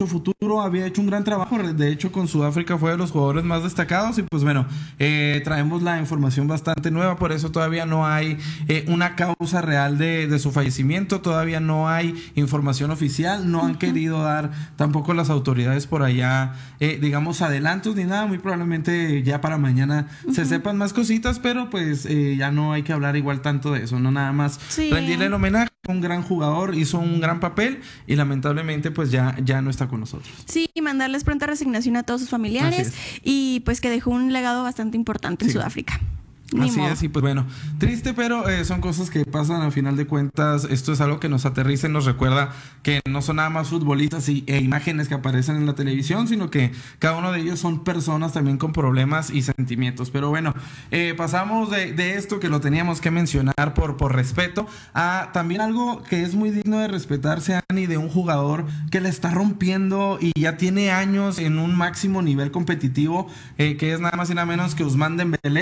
mucho futuro, había hecho un gran trabajo, de hecho con Sudáfrica fue de los jugadores más destacados y pues bueno, traemos la información bastante nueva, por eso todavía no hay una causa real de su fallecimiento, todavía no hay información oficial, no han querido dar tampoco las autoridades por allá, digamos, adelantos ni nada, muy probablemente ya para mañana se sepan más cositas, pero pues ya no hay que hablar igual tanto de eso, no nada más rendirle el homenaje. Un gran jugador, hizo un gran papel y lamentablemente pues ya no está con nosotros. Sí, y mandarles pronta resignación a todos sus familiares y pues que dejó un legado bastante importante en Sudáfrica. Así es, y pues bueno, triste, pero son cosas que pasan al final de cuentas. Esto es algo que nos aterriza y nos recuerda que no son nada más futbolistas e imágenes que aparecen en la televisión, sino que cada uno de ellos son personas también con problemas y sentimientos. Pero bueno, pasamos de esto que lo teníamos que mencionar por respeto a también algo que es muy digno de respetarse, Ani, de un jugador que le está rompiendo y ya tiene años en un máximo nivel competitivo, que es nada más y nada menos que Ousmane Dembélé,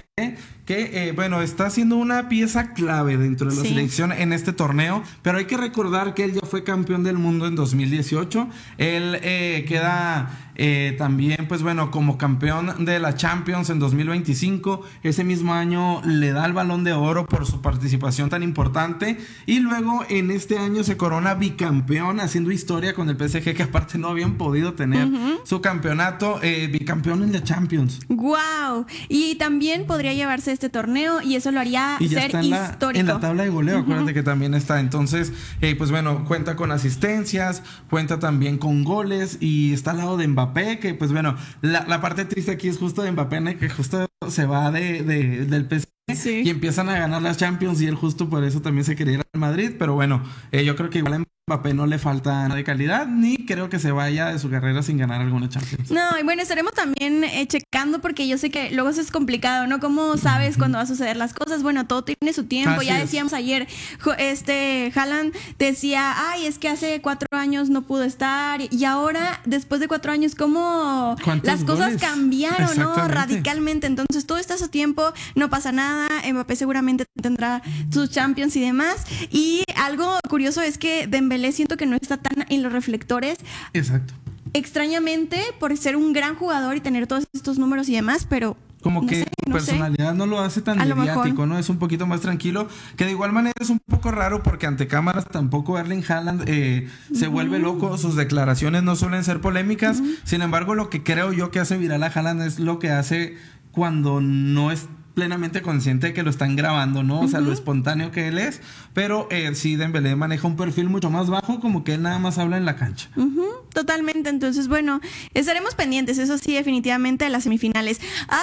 que bueno, está siendo una pieza clave dentro de la selección en este torneo, pero hay que recordar que él ya fue campeón del mundo en 2018, él queda también pues bueno como campeón de la Champions en 2025, ese mismo año le da el Balón de Oro por su participación tan importante y luego en este año se corona bicampeón haciendo historia con el PSG, que aparte no habían podido tener su campeonato, bicampeón en la Champions. ¡Wow! Y también podría llevarse este torneo y eso lo haría ser histórico. En la tabla de goleo, acuérdate que también está. Entonces, pues bueno, cuenta con asistencias, cuenta también con goles y está al lado de Mbappé, que pues bueno, la parte triste aquí es justo de Mbappé, que justo se va del PSG. Y empiezan a ganar las Champions y él justo por eso también se quería ir al Madrid, pero bueno, yo creo que igual a Mbappé no le falta nada de calidad, ni creo que se vaya de su carrera sin ganar alguna Champions. No, y bueno, estaremos también checando porque yo sé que luego eso es complicado, ¿no? ¿Cómo sabes cuándo va a suceder las cosas? Bueno, todo tiene su tiempo. Así ya es. decíamos ayer, Haaland decía, ay, es que hace 4 años no pudo estar y ahora, después de 4 años, ¿cómo las cosas goles cambiaron, no? Radicalmente. Entonces, todo está a su tiempo, no pasa nada. Mbappé seguramente tendrá sus Champions y demás. Y algo curioso es que Dembélé siento que no está tan en los reflectores. Exacto. Extrañamente, por ser un gran jugador y tener todos estos números y demás, pero como no que sé, su personalidad no lo hace tan mediático, ¿no? Es un poquito más tranquilo, que de igual manera es un poco raro porque ante cámaras tampoco Erling Haaland se vuelve loco, sus declaraciones no suelen ser polémicas, sin embargo lo que creo yo que hace viral a Haaland es lo que hace cuando no es plenamente consciente de que lo están grabando, ¿no? O sea, lo espontáneo que él es, pero sí, Dembélé maneja un perfil mucho más bajo, como que él nada más habla en la cancha. Totalmente, entonces, bueno, estaremos pendientes, eso sí, definitivamente, de las semifinales.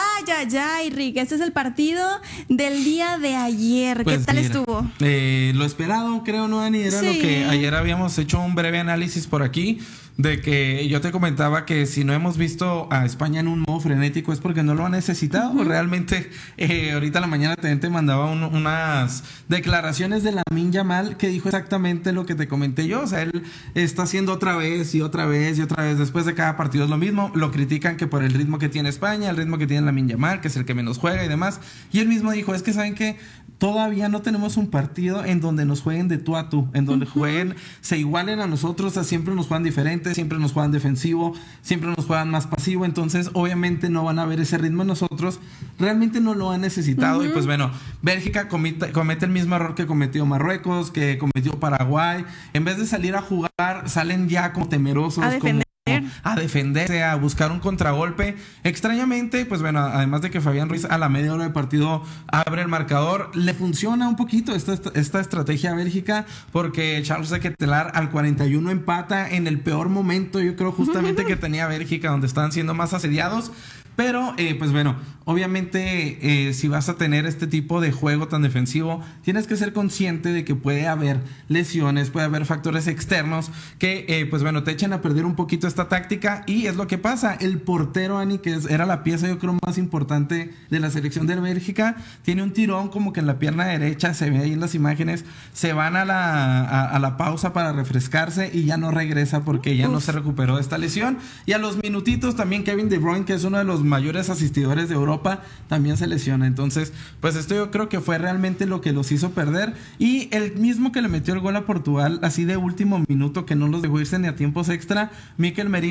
Ay, Rick, este es el partido del día de ayer. Pues ¿qué tal estuvo? Lo esperado, creo, ¿no, Ani? Era lo que ayer habíamos hecho un breve análisis por aquí, de que yo te comentaba que si no hemos visto a España en un modo frenético es porque no lo ha necesitado. Realmente, ahorita en la mañana te mandaba unas declaraciones de Lamine Yamal que dijo exactamente lo que te comenté yo. O sea, él está haciendo otra vez y otra vez y otra vez. Después de cada partido es lo mismo. Lo critican que por el ritmo que tiene España, el ritmo que tiene Lamine Yamal, que es el que menos juega y demás. Y él mismo dijo, es que saben que todavía no tenemos un partido en donde nos jueguen de tú a tú, en donde jueguen, se igualen a nosotros, o sea, siempre nos juegan diferente, siempre nos juegan defensivo, siempre nos juegan más pasivo, entonces obviamente no van a ver ese ritmo en nosotros, realmente no lo han necesitado. Y pues bueno, Bélgica comete el mismo error que cometió Marruecos, que cometió Paraguay, en vez de salir a jugar, salen ya como temerosos, a defenderse, a buscar un contragolpe. Extrañamente, pues bueno, además de que Fabián Ruiz a la media hora de partido abre el marcador, le funciona un poquito esta estrategia a Bélgica, porque Charles de Ketelaere al 41 empata en el peor momento, yo creo, justamente que tenía Bélgica, donde estaban siendo más asediados. Pero, pues bueno, obviamente si vas a tener este tipo de juego tan defensivo, tienes que ser consciente de que puede haber lesiones, puede haber factores externos que, pues bueno, te echen a perder un poquito esta táctica. Y es lo que pasa, el portero, Ani, que era la pieza yo creo más importante de la selección de Bélgica, tiene un tirón como que en la pierna derecha, se ve ahí en las imágenes, se van a la pausa para refrescarse y ya no regresa porque ya no se recuperó de esta lesión. Y a los minutitos también Kevin De Bruyne, que es uno de los mayores asistidores de Europa, también se lesiona. Entonces, pues esto yo creo que fue realmente lo que los hizo perder. Y el mismo que le metió el gol a Portugal, así de último minuto, que no los dejó irse ni a tiempos extra, Mikel Merino,